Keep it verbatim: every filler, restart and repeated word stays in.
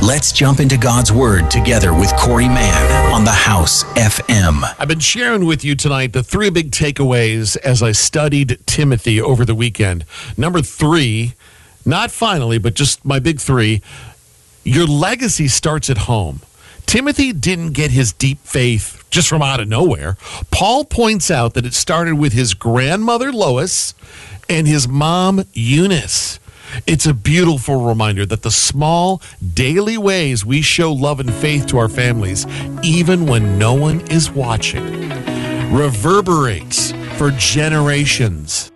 Let's jump into God's Word together with Corey Mann on the House F M. I've been sharing with you tonight the three big takeaways as I studied Timothy over the weekend. Number three, not finally, but just my big three, your legacy starts at home. Timothy didn't get his deep faith just from out of nowhere. Paul points out that it started with his grandmother, Lois, and his mom, Eunice. It's a beautiful reminder that the small daily ways we show love and faith to our families, even when no one is watching, reverberates for generations.